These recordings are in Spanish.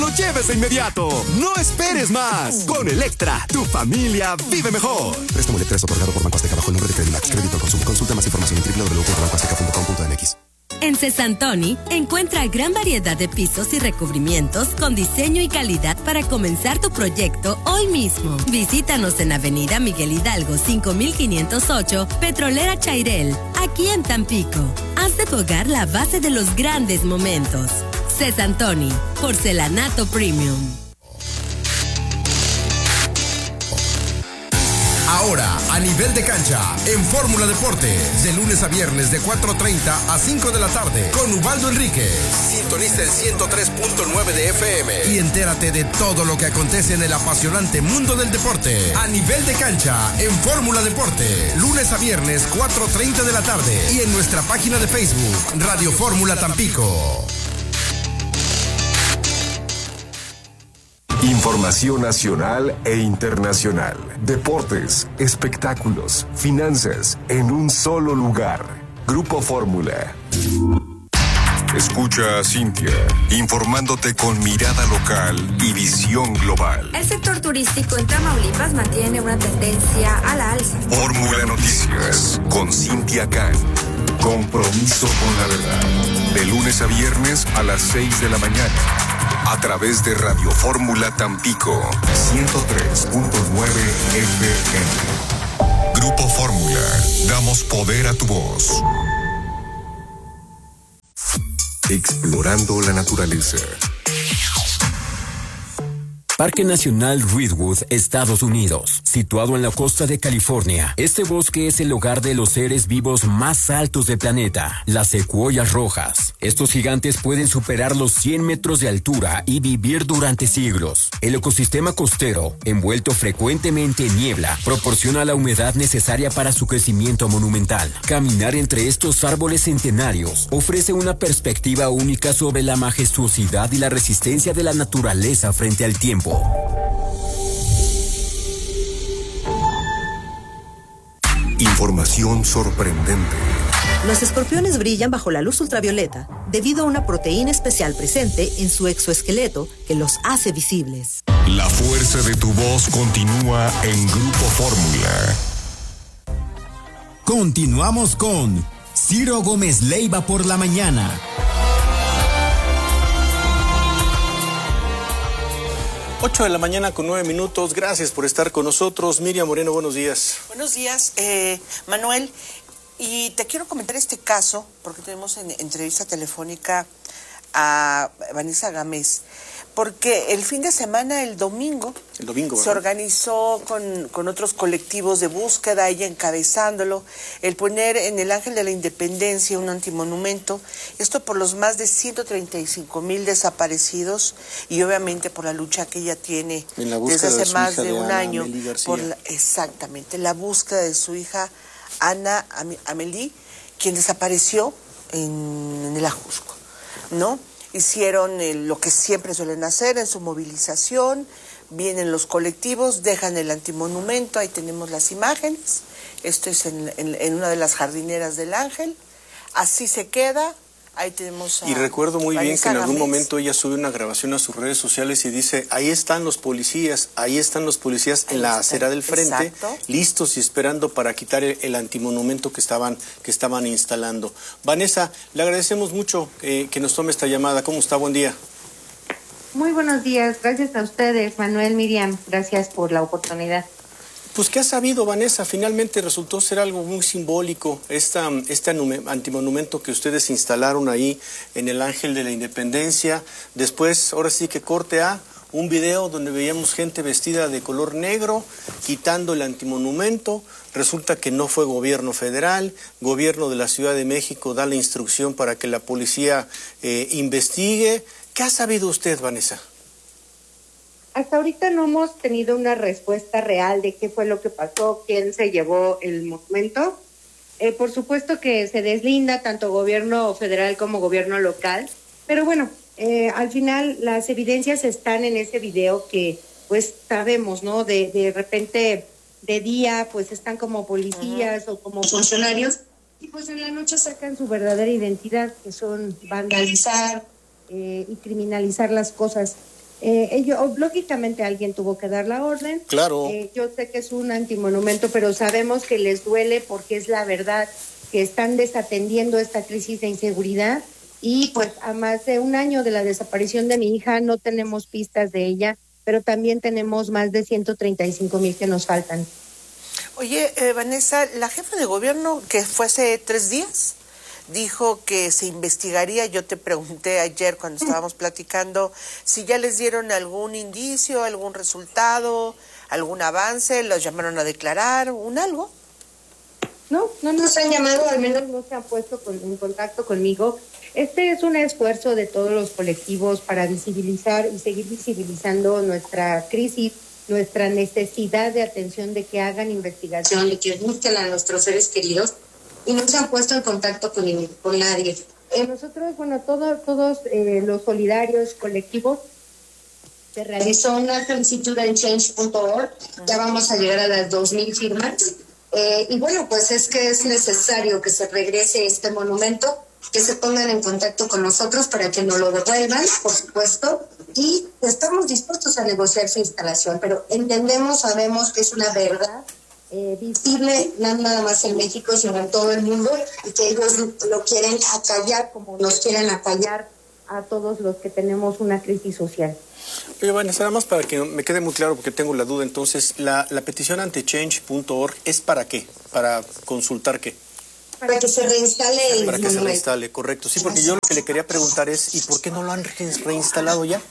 lo lleves de inmediato. No esperes más. Con Electra, tu familia vive mejor. Préstamo Electra es otorgado por Banco Azteca bajo el nombre de Credimax. Crédito al consumo. Consulta más información en www.bancoazteca.com.mx. En Cesantoni, encuentra gran variedad de pisos y recubrimientos con diseño y calidad para comenzar tu proyecto hoy mismo. Visítanos en Avenida Miguel Hidalgo 5508, Petrolera Chairel, aquí en Tampico. Haz de tu hogar la base de los grandes momentos. Cesantoni, porcelanato premium. Ahora, a nivel de cancha, en Fórmula Deportes, de lunes a viernes de 4:30 a 5 de la tarde, con Ubaldo Enríquez. Sintoniza el 103.9 de FM y entérate de todo lo que acontece en el apasionante mundo del deporte. A nivel de cancha, en Fórmula Deportes, lunes a viernes 4:30 de la tarde y en nuestra página de Facebook, Radio Fórmula Tampico. Información nacional e internacional. Deportes, espectáculos, finanzas, en un solo lugar. Grupo Fórmula. Escucha a Cintia, informándote con mirada local y visión global. El sector turístico en Tamaulipas mantiene una tendencia a la alza. Fórmula Noticias, con Cintia Can. Compromiso con la verdad. De lunes a viernes a las 6 de la mañana. A través de Radio Fórmula Tampico, 103.9 FM. Grupo Fórmula, damos poder a tu voz. Explorando la naturaleza. Parque Nacional Redwood, Estados Unidos, situado en la costa de California. Este bosque es el hogar de los seres vivos más altos del planeta, las secuoyas rojas. Estos gigantes pueden superar los 100 metros de altura y vivir durante siglos. El ecosistema costero, envuelto frecuentemente en niebla, proporciona la humedad necesaria para su crecimiento monumental. Caminar entre estos árboles centenarios ofrece una perspectiva única sobre la majestuosidad y la resistencia de la naturaleza frente al tiempo. Información sorprendente. Los escorpiones brillan bajo la luz ultravioleta debido a una proteína especial presente en su exoesqueleto que los hace visibles. La fuerza de tu voz continúa en Grupo Fórmula. Continuamos con Ciro Gómez Leiva por la mañana. 8 de la mañana con 9 minutos. Gracias por estar con nosotros. Miriam Moreno, buenos días. Buenos días, Manuel. Y te quiero comentar este caso, porque tenemos en entrevista telefónica a Vanessa Gámez, porque el fin de semana, el domingo se organizó con otros colectivos de búsqueda, ella encabezándolo, el poner en el Ángel de la Independencia un antimonumento, esto por los más de 135,000 desaparecidos y obviamente por la lucha que ella tiene desde hace más de un año, exactamente, la búsqueda de su hija Ana Amelie, quien desapareció en el Ajusco, ¿no? Hicieron lo que siempre suelen hacer en su movilización, vienen los colectivos, dejan el antimonumento, ahí tenemos las imágenes, esto es en una de las jardineras del Ángel, así se queda, ahí tenemos a Y recuerdo muy bien que en algún Gámez. Momento ella sube una grabación a sus redes sociales y dice, ahí están los policías en la acera del frente, exacto, listos y esperando para quitar el antimonumento que estaban instalando. Vanessa, le agradecemos mucho que nos tome esta llamada. ¿Cómo está? Buen día. Muy buenos días, gracias a ustedes, Manuel, Miriam, gracias por la oportunidad. Pues, ¿qué ha sabido, Vanessa? Finalmente resultó ser algo muy simbólico, este antimonumento que ustedes instalaron ahí en el Ángel de la Independencia. Después, ahora sí que corte a un video donde veíamos gente vestida de color negro, quitando el antimonumento. Resulta que no fue gobierno federal, gobierno de la Ciudad de México da la instrucción para que la policía investigue. ¿Qué ha sabido usted, Vanessa? Hasta ahorita no hemos tenido una respuesta real de qué fue lo que pasó, quién se llevó el monumento. Por supuesto que se deslinda tanto gobierno federal como gobierno local, pero bueno, al final las evidencias están en ese video que pues sabemos, ¿no? De repente de día pues están como policías o como funcionarios y pues en la noche sacan su verdadera identidad, que son vandalizar y criminalizar las cosas. Lógicamente alguien tuvo que dar la orden. Claro. Yo sé que es un antimonumento, pero sabemos que les duele porque es la verdad, que están desatendiendo esta crisis de inseguridad. Y pues a más de un año de la desaparición de mi hija no tenemos pistas de ella, pero también tenemos más de 135,000 que nos faltan. Oye, Vanessa, la jefa de gobierno, que fue hace 3 días, dijo que se investigaría. Yo te pregunté ayer cuando estábamos platicando si ya les dieron algún indicio, algún resultado, algún avance, los llamaron a declarar, algo. No nos han llamado, al menos no se han puesto en contacto conmigo. Este es un esfuerzo de todos los colectivos para visibilizar y seguir visibilizando nuestra crisis, nuestra necesidad de atención, de que hagan investigación, de que busquen a nuestros seres queridos, y no se han puesto en contacto con nadie. Nosotros, todos los solidarios colectivos, se realizó una solicitud en change.org, ya vamos a llegar a las 2,000 firmas, y bueno, pues es que es necesario que se regrese este monumento, que se pongan en contacto con nosotros para que nos lo devuelvan, por supuesto, y estamos dispuestos a negociar su instalación, pero sabemos que es una verdad visible, no nada más en México, sino en todo el mundo, y que ellos lo quieren acallar como nos quieren acallar a todos los que tenemos una crisis social. Oye, Vanessa, nada más para que me quede muy claro, porque tengo la duda, entonces, la petición ante change.org ¿es para qué? ¿Para consultar qué? Para que se reinstale el monumento. Para que se reinstale, correcto. Sí, porque yo lo que le quería preguntar es, ¿y por qué no lo han reinstalado ya?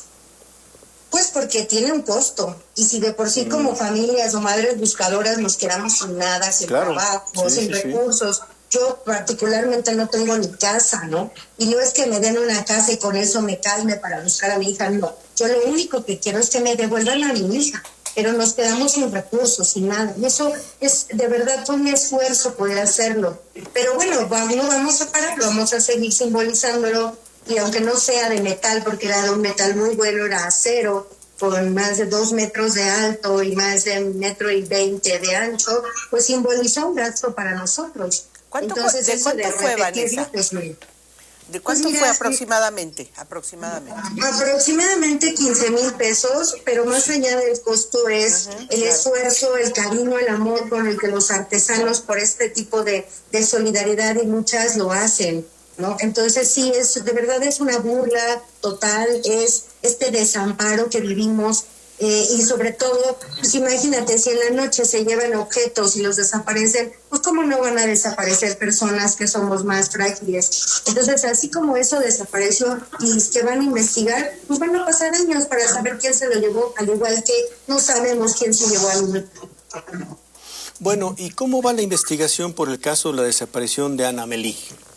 Pues porque tiene un costo, y si de por sí como familias o madres buscadoras nos quedamos sin nada, sin trabajo, sin recursos. Yo particularmente no tengo ni casa, ¿no? Y no es que me den una casa y con eso me calme para buscar a mi hija, no. Yo lo único que quiero es que me devuelvan a mi hija, pero nos quedamos sin recursos, sin nada. Y eso es de verdad un esfuerzo poder hacerlo. Pero bueno, no vamos a parar, vamos a seguir simbolizándolo. Y aunque no sea de metal, porque era de un metal muy bueno, era acero, con más de 2 metros de alto y más de 1,20 metros de ancho, pues simbolizó un gasto para nosotros. ¿De cuánto fue, Vanessa? ¿De cuánto fue aproximadamente? Aproximadamente 15,000 pesos, pero más allá del costo es el esfuerzo, el cariño, el amor con el que los artesanos por este tipo de solidaridad, y muchas lo hacen, ¿no? Entonces sí, de verdad es una burla total, es este desamparo que vivimos. Y sobre todo, pues imagínate, si en la noche se llevan objetos y los desaparecen, pues cómo no van a desaparecer personas que somos más frágiles. Entonces, así como eso desapareció y que van a investigar, pues van a pasar años para saber quién se lo llevó, al igual que no sabemos quién se llevó al niño. Bueno, ¿y cómo va la investigación por el caso de la desaparición de Ana Melí?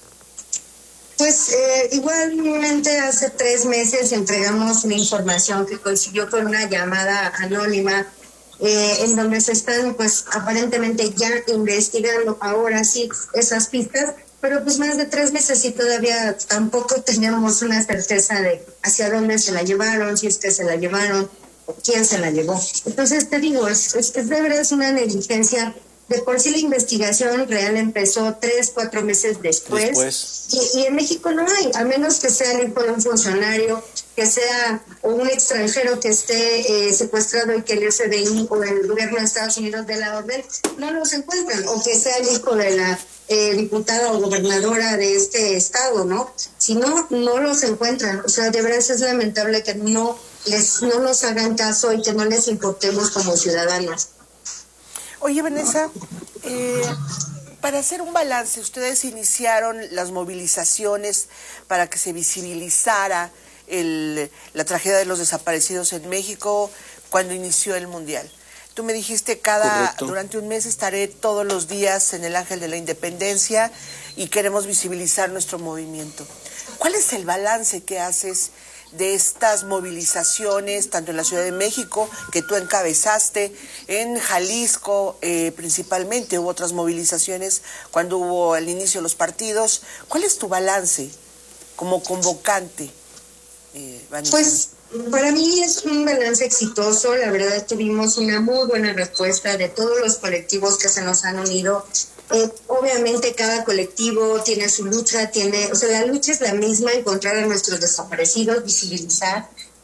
Pues igualmente hace 3 meses entregamos una información que coincidió con una llamada anónima en donde se están pues aparentemente ya investigando ahora sí esas pistas, pero pues más de 3 meses y todavía tampoco tenemos una certeza de hacia dónde se la llevaron, si es que se la llevaron o quién se la llevó. Entonces te digo, es de verdad es una negligencia. De por sí la investigación real empezó 3-4 meses después. Y en México no hay, a menos que sea el hijo de un funcionario, que sea un extranjero que esté secuestrado y que el FBI o el gobierno de Estados Unidos dé la orden, no los encuentran, o que sea el hijo de la diputada o gobernadora de este estado, ¿no? Si no, no los encuentran. O sea, de verdad es lamentable que no nos hagan caso y que no les importemos como ciudadanos. Oye, Vanessa, para hacer un balance, ustedes iniciaron las movilizaciones para que se visibilizara la tragedia de los desaparecidos en México cuando inició el Mundial. Tú me dijiste durante un mes estaré todos los días en el Ángel de la Independencia y queremos visibilizar nuestro movimiento. ¿Cuál es el balance que haces de estas movilizaciones, tanto en la Ciudad de México, que tú encabezaste, en Jalisco principalmente, hubo otras movilizaciones cuando hubo al inicio los partidos? ¿Cuál es tu balance como convocante, Vanessa? Pues para mí es un balance exitoso. La verdad tuvimos una muy buena respuesta de todos los colectivos que se nos han unido. Obviamente cada colectivo tiene su lucha, la lucha es la misma, encontrar a nuestros desaparecidos, visibilizar.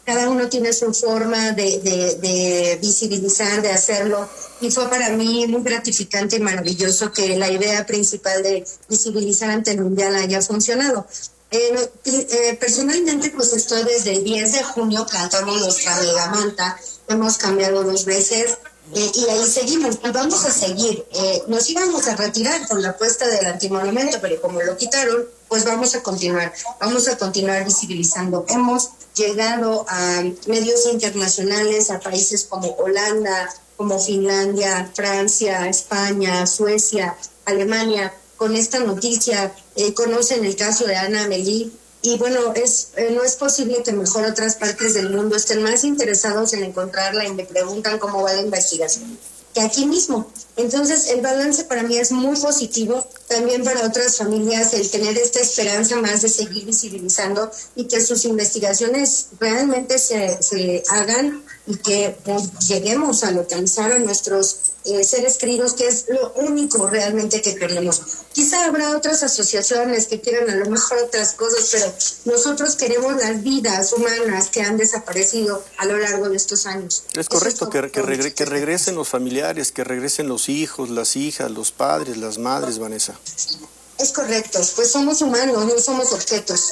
cada uno tiene su forma de visibilizar, de hacerlo, y fue para mí muy gratificante y maravilloso que la idea principal de visibilizar ante el Mundial haya funcionado. Personalmente, pues estoy desde el 10 de junio cantando nuestra mega manta, hemos cambiado 2 veces, y ahí seguimos, y vamos a seguir. Nos íbamos a retirar con la puesta del antimonumento, pero como lo quitaron, pues vamos a continuar visibilizando. Hemos llegado a medios internacionales, a países como Holanda, como Finlandia, Francia, España, Suecia, Alemania, con esta noticia. Conocen el caso de Ana Amélie, y bueno, no es posible que mejor otras partes del mundo estén más interesados en encontrarla y me preguntan cómo va la investigación que aquí mismo. Entonces, el balance para mí es muy positivo, también para otras familias, el tener esta esperanza más de seguir visibilizando y que sus investigaciones realmente se hagan y que lleguemos a localizar a nuestros seres queridos, que es lo único realmente que queremos. Quizá habrá otras asociaciones que quieran a lo mejor otras cosas, pero nosotros queremos las vidas humanas que han desaparecido a lo largo de estos años. Es correcto, que regresen los familiares, que regresen los hijos, las hijas, los padres, las madres, Vanessa. Es correcto, pues somos humanos, no somos objetos.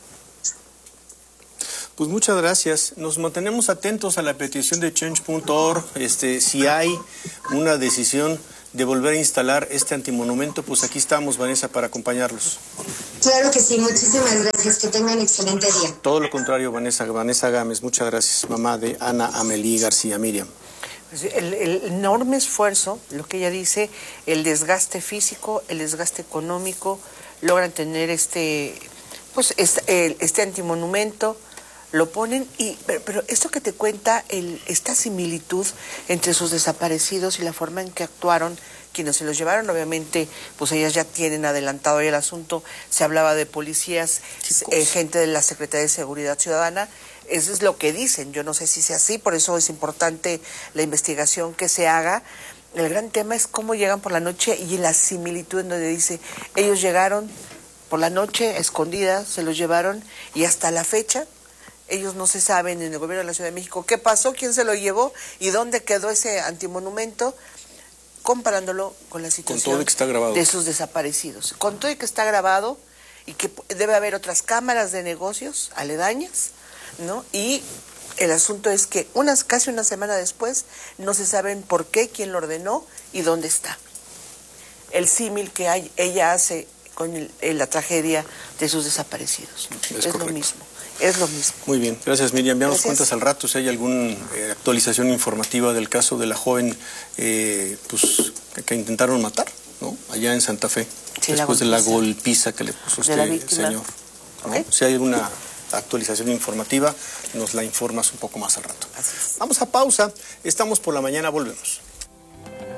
Pues muchas gracias. Nos mantenemos atentos a la petición de change.org. Si hay una decisión de volver a instalar este antimonumento, pues aquí estamos, Vanessa, para acompañarlos. Claro que sí, muchísimas gracias. Que tengan excelente día. Todo lo contrario, Vanessa Gámez, muchas gracias, mamá de Ana Amélie García. Miriam. El enorme esfuerzo, lo que ella dice, el desgaste físico, el desgaste económico, logran tener este antimonumento, lo ponen, pero esto que te cuenta, esta similitud entre sus desaparecidos y la forma en que actuaron quienes se los llevaron, obviamente, pues ellas ya tienen adelantado ahí el asunto, se hablaba de policías, gente de la Secretaría de Seguridad Ciudadana. Eso es lo que dicen, yo no sé si sea así, por eso es importante la investigación que se haga. El gran tema es cómo llegan por la noche y la similitud en donde dice, ellos llegaron por la noche, escondidas, se los llevaron y hasta la fecha, ellos no se saben en el gobierno de la Ciudad de México qué pasó, quién se lo llevó y dónde quedó ese antimonumento, comparándolo con la situación de sus desaparecidos. Con todo y que está grabado y que debe haber otras cámaras de negocios aledañas, ¿no? Y el asunto es que casi una semana después no se saben por qué, quién lo ordenó y dónde está. El símil que ella hace con la tragedia de sus desaparecidos. Es lo mismo. Es lo mismo. Muy bien, gracias Miriam. Ya nos cuentas al rato si hay alguna actualización informativa del caso de la joven que intentaron matar, ¿no? Allá en Santa Fe, después de la golpiza que le puso este señor. ¿No? Si hay alguna actualización informativa, nos la informas un poco más al rato. Vamos a pausa, estamos por la mañana, volvemos.